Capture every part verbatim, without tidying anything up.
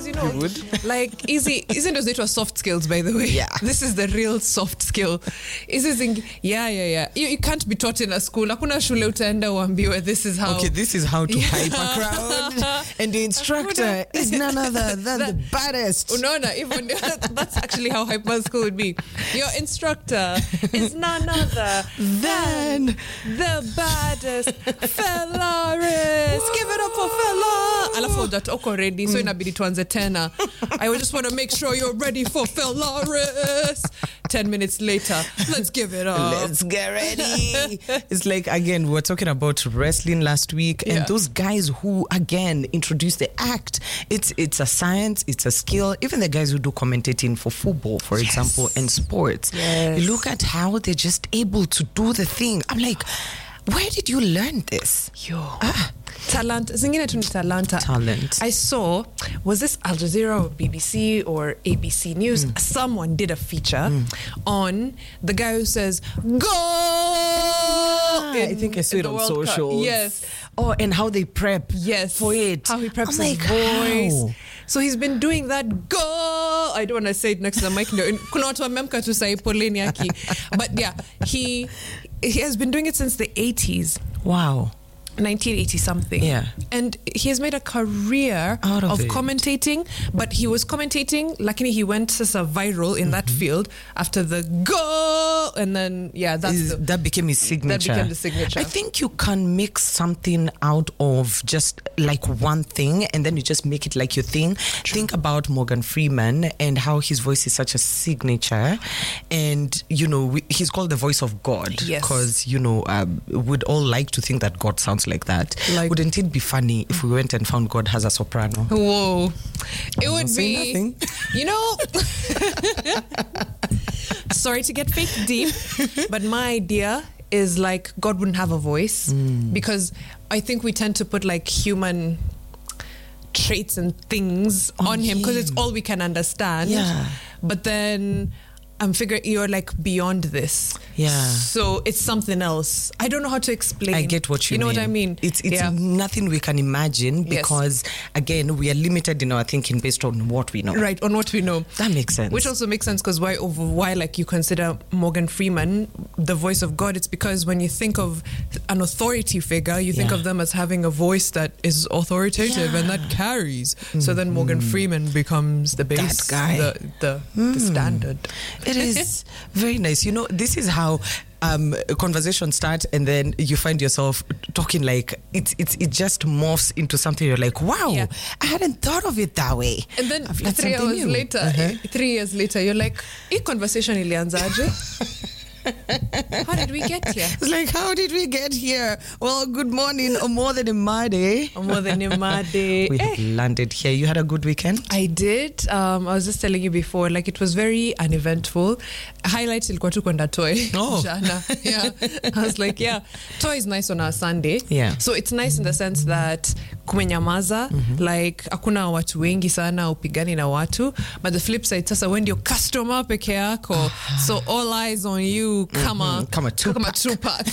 because you know, like easy, isn't those it was soft skills, by the way? Yeah. This is the real soft skill. Is this in, yeah, yeah, yeah. You, you can't be taught in a school. Hakuna shule utaenda uambiwe this is how. Okay, this is how to hype a crowd, and the instructor is none other than the baddest. Unaona, even that's actually how hyper school would be. Your instructor is none other than the baddest Felaris. Give it up for Fela. Alafu that oko ready, so inabidi tuanze tena. I just want to make sure you're ready for Felaris. Ten minutes later, let's give it up. Let's get ready. It's like, again, we were talking about wrestling last week, and yeah. those guys who, again, introduce the act. It's it's a science, it's a skill. Even the guys who do commentating for football, for yes. example, and sports. Yes. You look at how they're just able to do the thing. I'm like, where did you learn this? Yo. Ah. Talent. Zingine tu ni talanta. Talent. I saw, was this Al Jazeera or B B C or A B C News? Mm. Someone did a feature mm. on the guy who says, go! Yeah, I think I saw it on social. Yes. Oh, and how they prep yes. for it. How he preps I'm his like, voice. how? So he's been doing that, go! I don't want to say it next to the mic. Kuna watu wamemka tu sai poleni yaki. But yeah, he, he has been doing it since the eighties. Wow. nineteen eighty something. Yeah. And he has made a career Out of, of it. commentating, but he was commentating, luckily he went to viral in mm-hmm. that field after the go, and then yeah, that's Is, the, that became his signature. That became the signature. I think you can mix something out of just like one thing, and then you just make it like your thing. True. Think about Morgan Freeman and how his voice is such a signature, and you know we, he's called the voice of God. Yes. Because you know um, we'd all like to think that God sounds like that. Like, wouldn't it be funny if we went and found God has a soprano? Whoa. It I'm would be nothing. You know. Sorry to get fake deep, but my idea is like God wouldn't have a voice mm. because I think we tend to put like human traits and things on, on him because it's all we can understand. Yeah. But then I'm figuring you're like beyond this. Yeah. So it's something else. I don't know how to explain. I get what you, you mean. You know what I mean? It's it's yeah. nothing we can imagine because, yes. again, we are limited in our thinking based on what we know. Right, on what we know. That makes sense. Which also makes sense because why, why like you consider Morgan Freeman the voice of God? It's because when you think of an authority figure, you think yeah. of them as having a voice that is authoritative yeah. and that carries. Mm-hmm. So then Morgan Freeman becomes the base, that guy. the, the, mm. the standard. It is very nice. You know, this is how um, conversations start, and then you find yourself talking like it's it's it just morphs into something. You're like, wow, yeah. I hadn't thought of it that way. And then three hours new. later, uh-huh. three years later, you're like, "This conversation ilianzaje?" How did we get here? It's like, how did we get here? Well, good morning, or more than Imade. Or more than Imade. We have landed here. You had a good weekend? I did. Um, I was just telling you before, like it was very uneventful. Highlights ilikuwa tu kwenda Toi. Oh. Jana. Yeah. I was like, yeah, Toi is nice on a Sunday. Yeah. So it's nice in the sense that kumenyamaza, mm-hmm. like hakuna watu wengi sana upigani na watu. But the flip side, sasa when you're customer peke yako, so all eyes on you. Kama mm-hmm. kama Tupac. Kama Tupac.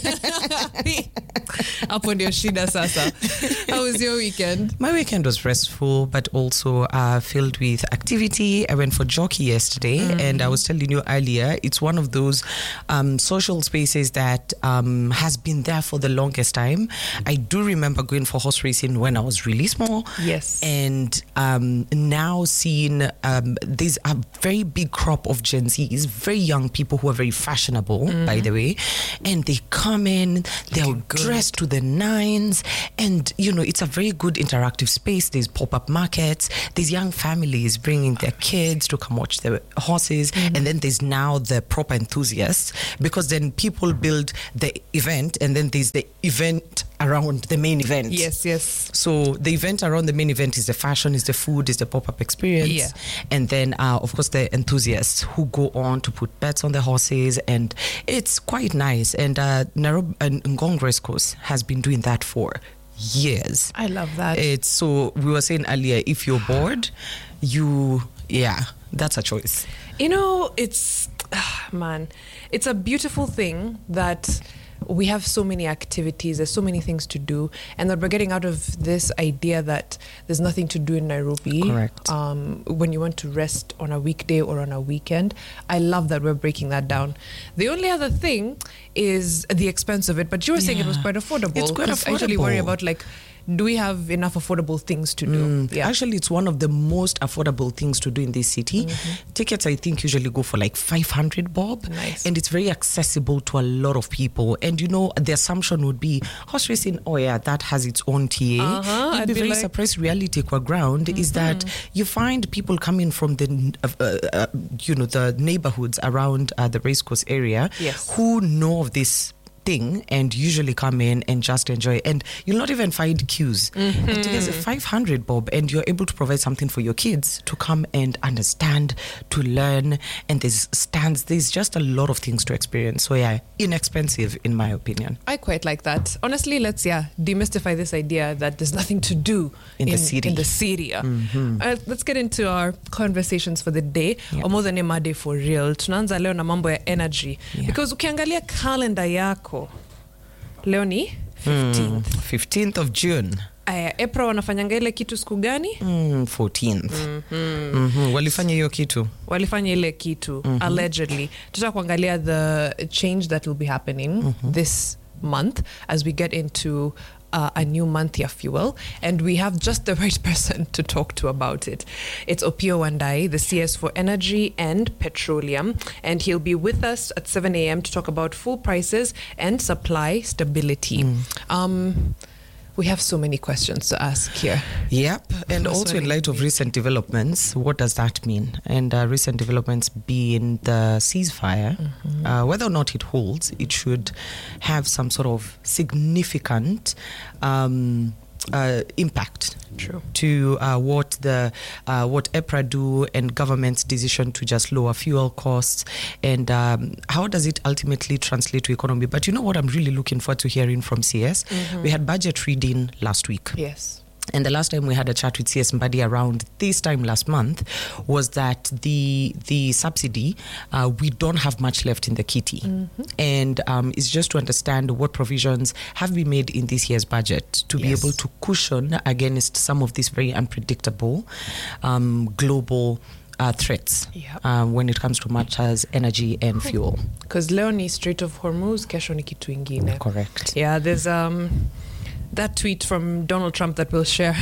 Hapo ndio shida sasa. How was your weekend? My weekend was restful, but also uh, filled with activity. I went for jockey yesterday, mm. and I was telling you earlier, it's one of those um, social spaces that um, has been there for the longest time. I do remember going for horse racing when I was really small. Yes. And um, now seeing um, there's a very big crop of Gen Zs, very young people who are very fashionable, mm. by the way, and they come in, they're dressed to the nines, and you know it's a very good interactive space. There's pop-up markets, there's young families bringing their kids to come watch the horses, mm. and then there's now the proper enthusiasts, because then people build the event and then there's the event around the main event. Yes, yes. So the event around the main event is the fashion, is the food, is the pop-up experience. Yeah. And then, uh, of course, the enthusiasts who go on to put bets on the horses. And it's quite nice. And uh, Nairobi and Ngong Race Course has been doing that for years. I love that. It's so, we were saying earlier, if you're bored, you, yeah, that's a choice. You know, it's, ah, man, it's a beautiful thing that we have so many activities, there's so many things to do, and that we're getting out of this idea that there's nothing to do in Nairobi. Correct. Um, when you want to rest on a weekday or on a weekend. I love that we're breaking that down. The only other thing is the expense of it, but you were saying Yeah. it was quite affordable. It's quite 'Cause I usually worry affordable. about, like, do we have enough affordable things to do? Mm, Yeah. Actually, it's one of the most affordable things to do in this city. Mm-hmm. Tickets, I think, usually go for like five hundred bob. Nice. And it's very accessible to a lot of people. And, you know, the assumption would be horse racing, oh, yeah, that has its own T A. Uh-huh, You'd I'd be be very like- surprised. Reality qua ground is that you find people coming from the, uh, uh, uh, you know, the neighborhoods around uh, the racecourse area Yes. who know of this thing and usually come in and just enjoy, and you'll not even find queues. Mm-hmm. And there's a five hundred bob, and you're able to provide something for your kids to come and understand, to learn, and there's stands, there's just a lot of things to experience. So yeah, inexpensive in my opinion. I quite like that. Honestly, let's yeah demystify this idea that there's nothing to do In the city. In the city. Uh, let's get into our conversations for the day. Yeah. Omothe ni made for real. Tunaanza leo na mambo ya energy. Yeah. Because ukiangalia calendar yako, leo ni fifteenth. Mm, fifteenth of June. Aya, April wanafanyanga ile kitu siku gani? Mm, fourteenth. Mm-hmm. Mm-hmm. Walifanya hiyo kitu. Walifanya ile kitu allegedly. Tuta kuangalia the change that will be happening this month as we get into uh, a new month ya fuel, and we have just the right person to talk to about it. It's Opio Wandai, the C S for Energy and Petroleum, and he'll be with us at seven a.m. to talk about fuel prices and supply stability. Um, we have so many questions to ask here. Yep. And First also in one. light of recent developments, what does that mean? And uh, recent developments being the ceasefire, uh, whether or not it holds, it should have some sort of significant um, uh, impact. True. To uh, what the uh, what EPRA do and government's decision to just lower fuel costs, and um, how does it ultimately translate to economy? But you know what I'm really looking forward to hearing from C S? We had budget reading last week. Yes. And the last time we had a chat with C S Mbadi around this time last month was that the the subsidy, uh, we don't have much left in the kitty. Mm-hmm. And um, it's just to understand what provisions have been made in this year's budget to be Yes. able to cushion against some of these very unpredictable um, global uh, threats Yep. um, when it comes to matters energy and fuel. Because leo ni Strait of Hormuz, kesho ni kitu ingine. Correct. Yeah, there's um that tweet from Donald Trump that we'll share.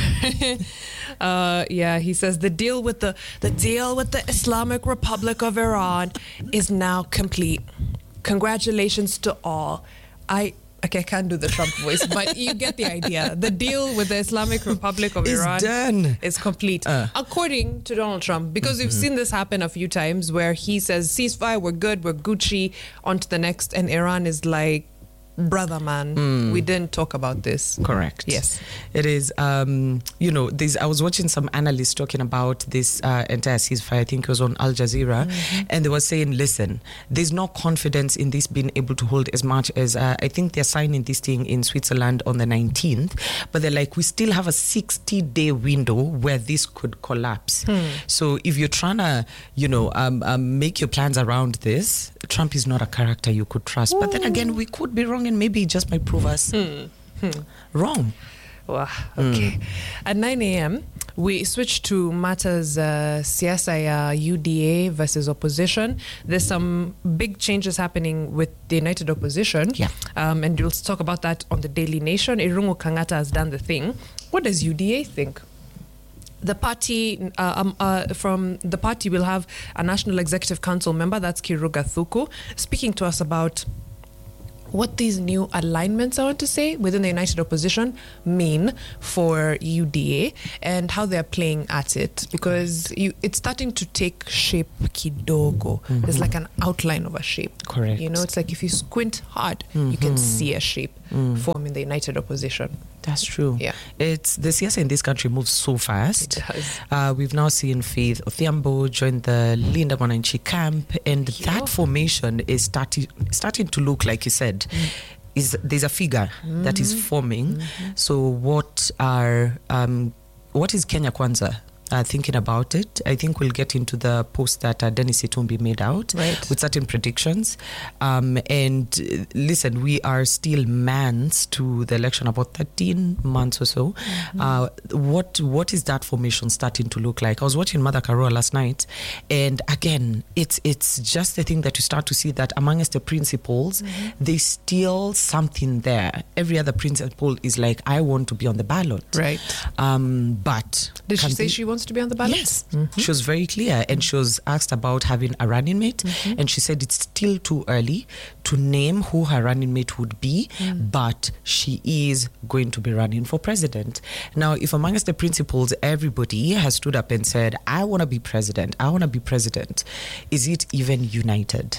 uh, yeah, he says the deal with the the deal with the Islamic Republic of Iran is now complete. Congratulations to all. I okay, I can't do the Trump voice, but you get the idea. The deal with the Islamic Republic of It's Iran done. is complete, Uh. according to Donald Trump, because we've seen this happen a few times where he says ceasefire, we're good, we're Gucci, on to the next, and Iran is like, brother man, we didn't talk about this. Correct. Yes. It is, um, you know, there's, I was watching some analysts talking about this uh, entire ceasefire, I think it was on Al Jazeera, and they were saying, listen, there's no confidence in this being able to hold as much as, uh, I think they're signing this thing in Switzerland on the nineteenth, but they're like, we still have a sixty-day window where this could collapse. So if you're trying to, you know, um, um, make your plans around this, Trump is not a character you could trust. But then again, we could be wrong, and maybe he just might prove us wrong. Wow. Okay. At nine a.m., we switch to matters uh, siasa ya U D A versus opposition. There's some big changes happening with the United Opposition. Yeah. Um, and we'll talk about that on the Daily Nation. Irungu Kangata has done the thing. What does U D A think? The party, uh, um, uh, from the party, will have a National Executive Council member, that's Kiruga Thuku, speaking to us about what these new alignments, I want to say, within the United Opposition mean for U D A and how they're playing at it. Because you, it's starting to take shape kidogo. Mm-hmm. There's like an outline of a shape. Correct. You know, it's like if you squint hard, Mm-hmm. you can see a shape mm. form in the United Opposition. That's true. Yeah. It's the C S in this country moves so fast. It does. Uh, we've now seen Faith Othiambo join the Linda Mwananchi camp, and Yeah. that formation is starting starting to look, like you said, is there's a figure that is forming. So what are um, what is Kenya Kwanza? uh, thinking about it. I think we'll get into the post that uh, Dennis Itumbi made out right. with certain predictions. Um, and uh, listen, we are still months to the election, about thirteen months or so. Mm-hmm. Uh, what what is that formation starting to look like? I was watching Mother Karua last night, and again, it's it's just the thing that you start to see that amongst the principals, mm-hmm. there's still something there. Every other principal is like, I want to be on the ballot. Right. Um, but did she say she wants to be on the ballot? Yes. Mm-hmm. She was very clear, and she was asked about having a running mate, mm-hmm. and she said it's still too early to name who her running mate would be, mm. but she is going to be running for president. Now, if amongst the principals, everybody has stood up and said, I want to be president, I want to be president, is it even united?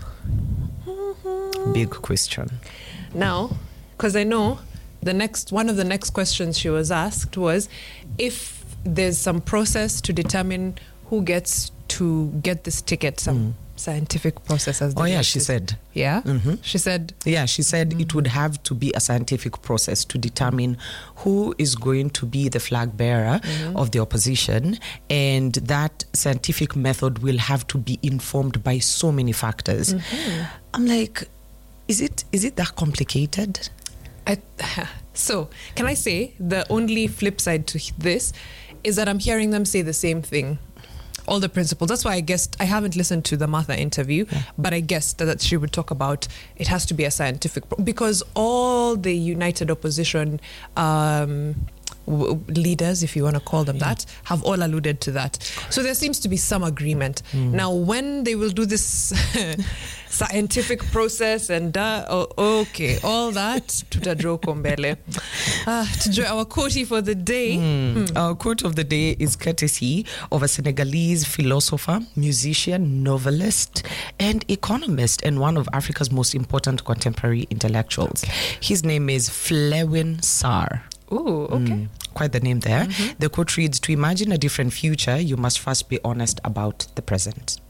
Mm-hmm. Big question. Now, because I know the next one of the next questions she was asked was if there's some process to determine who gets to get this ticket, some mm. scientific process. As oh yeah, she said. Yeah, mm-hmm. she said. Yeah, she said mm-hmm. it would have to be a scientific process to determine who is going to be the flag bearer mm-hmm. of the opposition, and that scientific method will have to be informed by so many factors. Mm-hmm. I'm like, is it is it that complicated? I, so, can I say the only flip side to this is that I'm hearing them say the same thing. All the principals. That's why I guessed, I haven't listened to the Martha interview, yeah. but I guessed that she would talk about it has to be a scientific, because all the united opposition um, w- leaders, if you want to call them yeah. that, have all alluded to that. So there seems to be some agreement. Mm. Now, when they will do this scientific process and uh, oh, okay, all that, tutajua uko mbele. Uh, tujue our quote for the day. Mm. Mm. Our quote of the day is courtesy of a Senegalese philosopher, musician, novelist, and economist, and one of Africa's most important contemporary intellectuals. His name is Flewin Sarr. Oh, okay. Mm, quite the name there. Mm-hmm. The quote reads, to imagine a different future, you must first be honest about the present.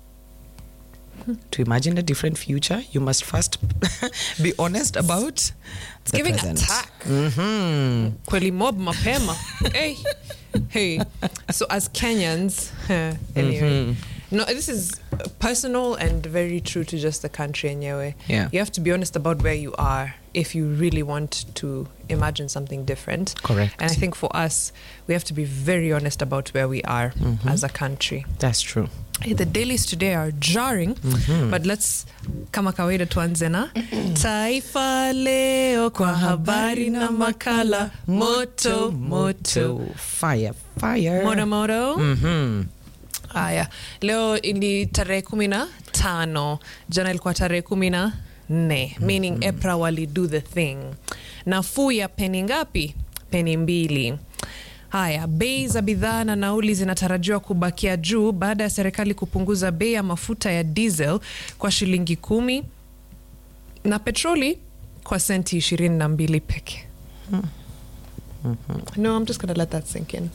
To imagine a different future, you must first be honest about it's the giving present. Attack. Mm-hmm. Kweli mob mapema. Hey, hey. So as Kenyans, uh, anyway, mm-hmm. no, this is personal and very true to just the country anyway. Yeah. You have to be honest about where you are if you really want to imagine something different. Correct. And I think for us, we have to be very honest about where we are mm-hmm. as a country. That's true. Hey, the dailies today are jarring, mm-hmm. but let's kama kawaida tuanze na Taifa Leo kwa habari na makala moto moto. Fire fire. Moto moto. Mhm. Haya, leo ni tarehe kumi na tano, jana ilikuwa tarehe kumi na nne, meaning mm-hmm. Epra wali do the thing. Nafuu ya peni ngapi? Peni mbili. Haya, bei za bidhaa na nauli zinatarajiwa kubakia juu baada ya serikali kupunguza bei ya mafuta ya diesel kwa shilingi kumi na petroli kwa senti ishirini na mbili peke. Mm-hmm. No, I'm just going to let that sink in.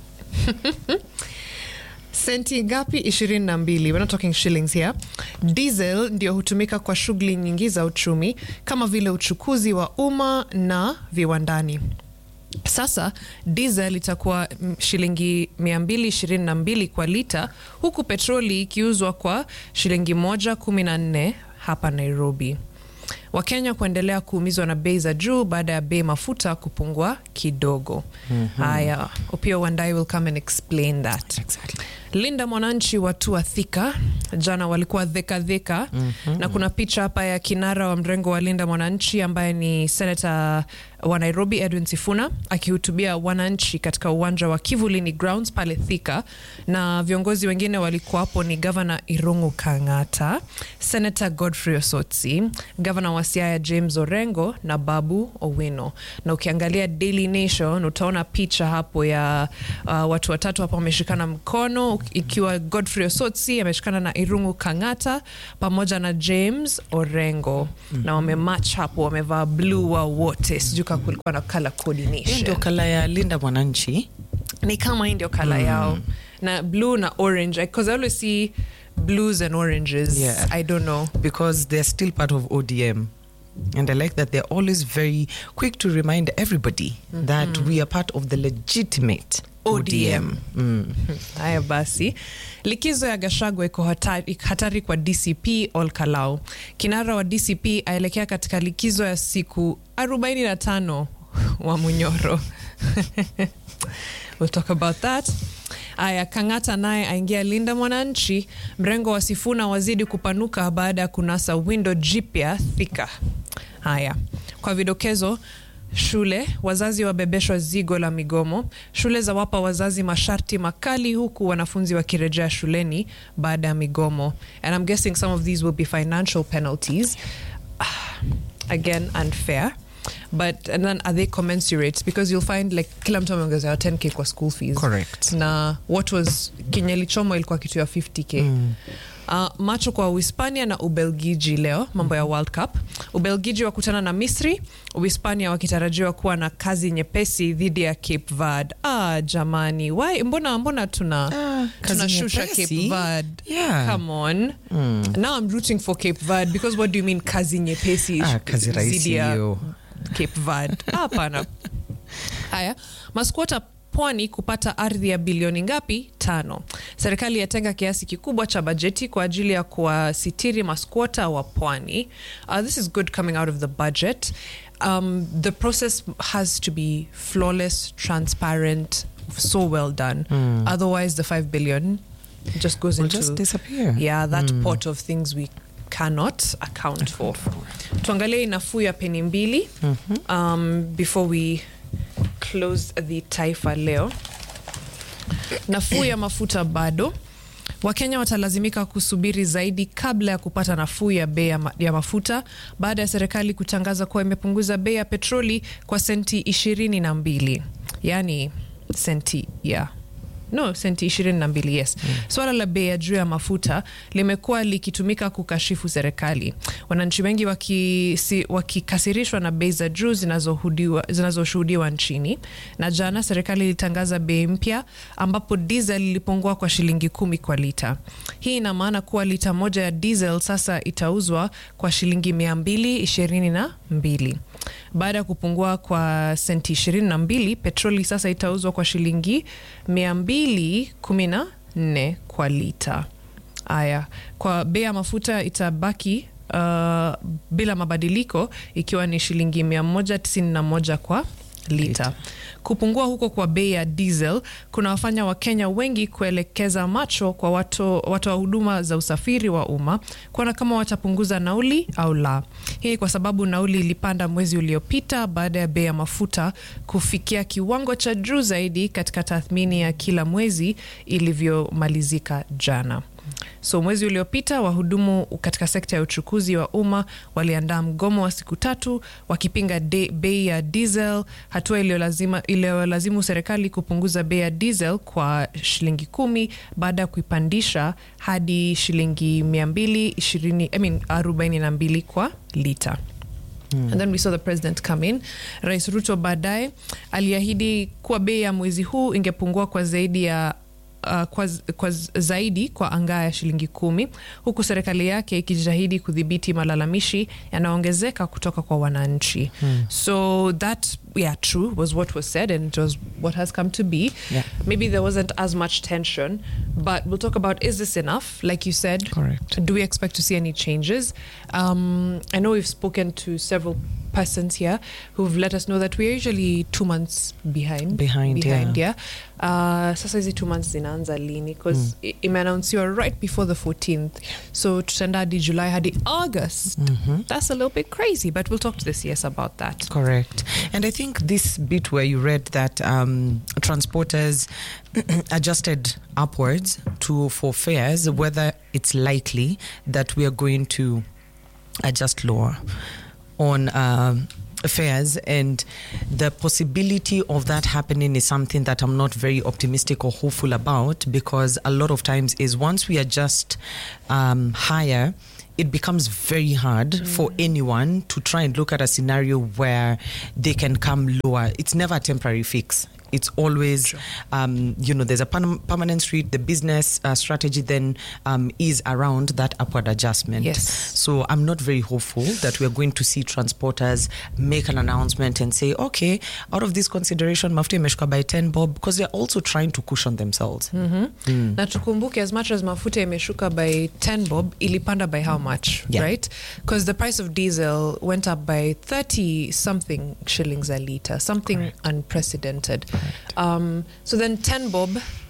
Senti ngapi? ishirini na mbili. We're not talking shillings here. Diesel ndio hutumika kwa shughuli nyingi za uchumi kama vile uchukuzi wa umma na viwandani. Sasa diesel itakuwa shilingi mia mbili ishirini na mbili kwa lita, huku petroli ikiuzwa kwa shilingi moja kumi na nne hapa Nairobi. Wakenya kuendelea kuumizwa na bei za juu baada ya bei mafuta kupungua kidogo. Mm-hmm. Haya, Opiyo Wandayi will come and explain that. Exactly. Linda Mwananchi watu wa Thika jana walikuwa dheka dheka, mm-hmm. na kuna picha hapa ya kinara wa mrengo wa Linda Mwananchi ambaye ni Senator wa Nairobi Edwin Sifuna akihutubia wananchi katika uwanja wa Kivulini Grounds pale Thika, na viongozi wengine walikuwa hapo ni Governor Irungu Kang'ata, Senator Godfrey Osotsi, Governor wa Siaya James Orengo na Babu Owino. Na ukiangalia Daily Nation utaona picha hapo ya uh, watu watatu hapo wameshikana mkono, ikiwa Godfrey Osotsi ameshikana na Irungu Kang'ata pamoja na James Orengo, mm-hmm. na wamematch hapo, wamevaa blue wa wote. Sijui kama kulikuwa na color coordination. Ndio kala ya Linda Mwananchi. Ni kama ndio kala mm. yao. Na blue na orange, because I always see blues and oranges. Yeah. I don't know. Because they're still part of O D M. And I like that they're always very quick to remind everybody mm-hmm. that we are part of the legitimate O D M. Mm. Haya basi. Likizo ya Gachagua iko hatari, hatari kwa D C P Ol Kalou. Kinara wa D C P aelekea katika likizo ya siku arobaini na tano wa Munyoro. We'll talk about that. Aya, Kang'ata naye aingia Linda Mwananchi. Mrengo wa Sifuna wazidi kupanuka baada ya kunasa window jipya Thika. Haya, kwa vidokezo, shule, wazazi wabebeshwa zigo la migomo. Shule za wapa wazazi masharti makali huku wanafunzi wakirejea shuleni baada ya migomo. And I'm guessing some of these will be financial penalties. Again, unfair. But and then are they commensurate? Because you'll find like kila mtu ameongeza ten K kwa school fees. Correct. Na what was Kinyeli Chomo ilikuwa kitu ya fifty K. Mm. Uh, macho kwa Uhispania na Ubelgiji leo, mambo ya World Cup. Ubelgiji wakutana na Misri, Uhispania wakitarajiwa kuwa na kazi nyepesi dhidi ya Cape Verde. Ah, jamani, why mbona mbona tuna uh, tunashusha Cape Verde? Yeah. Come on. Mm. Now I'm rooting for Cape Verde because what do you mean kazi nyepesi? Ah, kazi rahisi hiyo. Cape Verde. Hapana. Haya, maskwota Pwani kupata ardhi ya bilioni ngapi? Tano. Serikali yatenga kiasi kikubwa cha bajeti kwa ajili ya kuwasitiri maskwota wa Pwani. Uh, this is good coming out of the budget. Um, the process has to be flawless, transparent, so well done. Mm. Otherwise, the five billion just goes will into just disappear. Yeah, that mm. pot of things we cannot account for. Tuangalie nafuu ya peni mbili mm-hmm. um, before we close the Taifa leo. Nafuu ya mafuta bado. Wakenya watalazimika kusubiri zaidi kabla ya kupata nafuu ya bei ya, ma ya mafuta baada ya serikali kutangaza kuwa imepunguza bei ya petroli kwa senti ishirini na mbili. Yani senti ya No, senti ishirini na mbili, yes. Mm. Swala la bei ya juu ya mafuta limekuwa likitumika kukashifu serikali. Wananchi wengi waki, si, wakikasirishwa na bei za juu zinazoshuhudiwa nchini. Na jana serikali ilitangaza bei mpya ambapo diesel ilipungua kwa shilingi kumi kwa lita. Hii ina maana kuwa lita moja ya diesel sasa itauzwa kwa shilingi mia mbili ishirini na mbili. Baada ya kupungua kwa senti ishirini na mbili, petroli sasa itauzwa kwa shilingi mia mbili kumi na nne kwa lita. Aya, kwa bei ya mafuta itabaki uh, bila mabadiliko ikiwa ni shilingi mia moja tisini na moja kwa lita. Kupungua huko kwa bei ya diesel kuna wafanya Wakenya wengi kuelekeza macho kwa watu watu wa huduma za usafiri wa umma kuona kama watapunguza nauli au la. Hii kwa sababu nauli ilipanda mwezi uliopita baada ya bei ya mafuta kufikia kiwango cha juu zaidi katika tathmini ya kila mwezi ilivyomalizika jana. So mwezi uliopita wahudumu katika sekta ya uchukuzi wa umma waliandaa mgomo wa siku tatu wakipinga bei ya diesel, hatua iliyolazima iliyolazimu serikali kupunguza bei ya diesel kwa shilingi kumi baada ya kuipandisha hadi shilingi mia mbili ishirini, I mean arobaini na mbili kwa lita. Mm. And then we saw the president come in. Rais Ruto baadaye aliahidi kuwa bei ya mwezi huu ingepungua kwa zaidi ya Uh, kwa, kwa zaidi kwa anga ya shilingi kumi, huku serikali yake ikijitahidi kudhibiti malalamishi yanaongezeka kutoka kwa wananchi. Hmm. So that, yeah, true, was what was said and it was what has come to be. Yeah. Maybe there wasn't as much tension, but we'll talk about, is this enough? Like you said, correct. Do we expect to see any changes? Um, I know we've spoken to several persons here who've let us know that we're usually two months behind. Behind, behind yeah. yeah. Uh, sasa hizi two months zinaanza lini? Because mm. imeannouncewa right before the fourteenth. So tutaenda hadi July hadi August. Mm-hmm. That's a little bit crazy, but we'll talk to the C S about that. Correct. And I think this bit where you read that um, transporters adjusted upwards to for fares, whether it's likely that we are going to adjust lower on uh, fares, and the possibility of that happening is something that I'm not very optimistic or hopeful about, because a lot of times is once we adjust um, higher, it becomes very hard mm. for anyone to try and look at a scenario where they can come lower. It's never a temporary fix. it's always, um, you know, there's a perm- permanent street. The business uh, strategy then um, is around that upward adjustment. Yes. So I'm not very hopeful that we're going to see transporters make an announcement and say, okay, out of this consideration, mafuta imeshuka by ten bob, because they're also trying to cushion themselves. Mm-hmm. Mm. Na tukumbuke, as much as mafuta imeshuka by ten bob, ilipanda by how much, yeah. right? Because the price of diesel went up by thirty something shillings a litre, something Correct. unprecedented. Um, so then ten bob,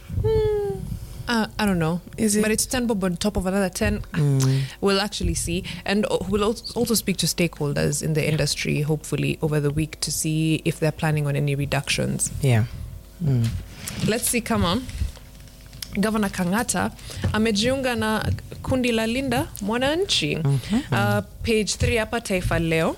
hmm, uh, I don't know, is it? But it's ten bob on top of another ten. Mm. We'll actually see, and we'll also speak to stakeholders in the industry, hopefully over the week, to see if they're planning on any reductions. Yeah. Mm. Let's see. Come on. Governor Kang'ata amejiunga na kundi la Linda Mwananchi. Mm-hmm. Uh, page three hapa Taifa Leo.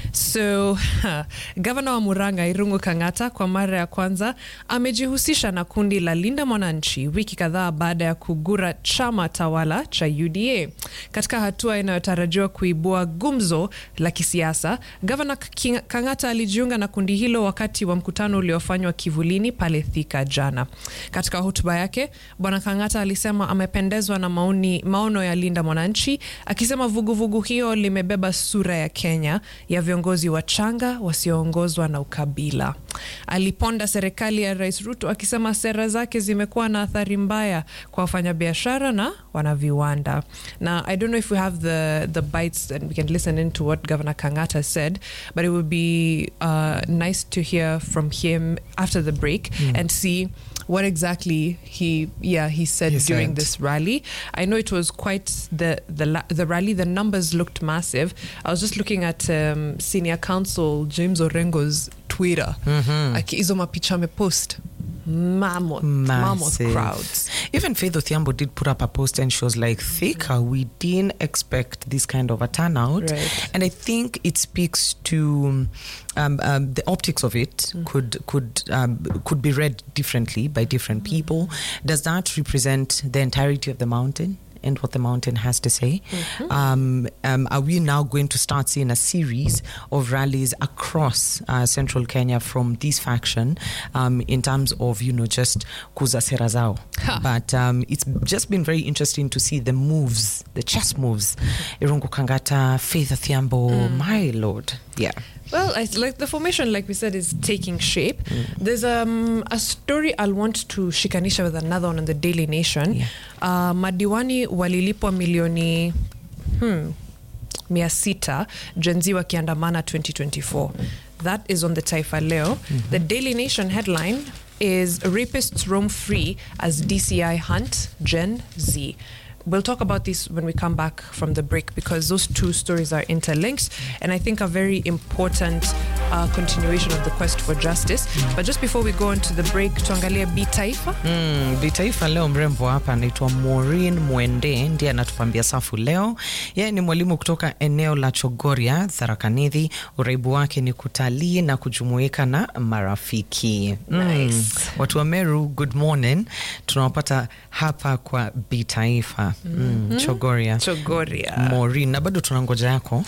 So, huh, Governor wa Murang'a Irungu Kang'ata kwa mara ya kwanza amejihusisha na kundi la Linda Mwananchi wiki kadhaa baada ya kugura chama tawala cha U D A. Katika hatua inayotarajiwa kuibua gumzo la kisiasa, Governor Kang'ata alijiunga na kundi hilo wakati wa mkutano uliofanywa kivulini pale Thika jana. Katika hotuba yake, Bwana Kang'ata alisema amependezwa na maoni, maono ya Linda Mwananchi, akisema vuguvugu hiyo limebeba sura ya Kenya ya viongozi wachanga wasioongozwa na ukabila. Aliponda serikali ya Rais Ruto akisema sera zake zimekuwa na athari mbaya kwa wafanyabiashara na wanaviwanda. Now, I don't know if we have the the bites and we can listen into what Governor Kang'ata said, but it would be uh, nice to hear from him after the break mm. and see what exactly he yeah he said he during said. this rally. I know it was quite the the the rally. The numbers looked massive. I was just looking at um, Senior Counsel James Orengo's Twitter. Mm-hmm. Hizo mapicha amepost. Mammoth, mammoth crowds. Even Faith Othiambo did put up a post and she was like, Thika, we didn't expect this kind of a turnout. Right. And I think it speaks to um, um, the optics of it mm. could could um, could be read differently by different mm. people. Does that represent the entirety of the mountain and what the mountain has to say? Mm-hmm. Um, um, are we now going to start seeing a series of rallies across uh, central Kenya from this faction um, in terms of, you know, just kuza sera zao? But um, it's just been very interesting to see the moves, the chess moves. Irungu Kang'ata, Faith Othiambo, mm. my lord. Yeah. Well, I, like the formation, like we said, is taking shape. Mm. There's um, a story I'll want to shikanisha with another one on the Daily Nation. Yeah. Uh, madiwani walilipwa milioni hmm, mia sita Gen Z wakiandamana twenty twenty-four. That is on the Taifa Leo. Mm-hmm. The Daily Nation headline is Rapists Roam Free as D C I Hunt Gen Z. We'll talk about this when we come back from the break, because those two stories are interlinked and I think a very important uh, continuation of the quest for justice. Mm. But just before we go on to the break, tuangalia B Taifa. Mm, B Taifa leo mrembo hapa anaitwa Maureen Mwende, ndiye anatupambia safu leo. Yeye ni mwalimu kutoka eneo la Chogoria, Tharaka Nithi. Uraibu wake ni kutalii na kujumuika na marafiki. Nice. Mm. Watu wa Meru, good morning. Tunawapata hapa kwa B Taifa. Mm, Chogoria. Chogoria. Maureen, na bado tunangoja yako.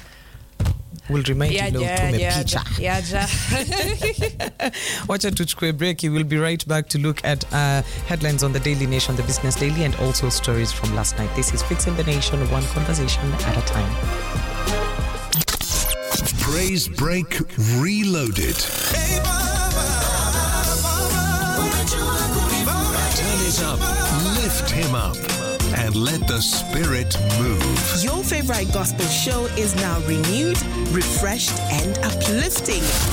We'll remind you leo tumepicha. Yaja. Wacha tuchukue break. We'll be right back to look at uh, headlines on the Daily Nation, the Business Daily, and also stories from last night. This is Fixing the Nation, one conversation at a time. Praise Break Reloaded. Turn it up, lift him up, and let the spirit move. Your favorite gospel show is now renewed, refreshed, and uplifting.